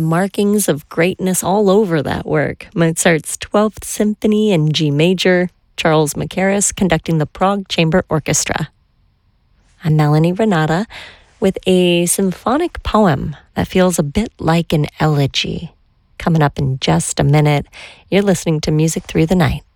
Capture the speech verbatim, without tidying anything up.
the markings of greatness all over that work. Mozart's twelfth Symphony in G major, Charles Mackerras conducting the Prague Chamber Orchestra. I'm Melanie Renata with a symphonic poem that feels a bit like an elegy. Coming up in just a minute, you're listening to Music Through the Night.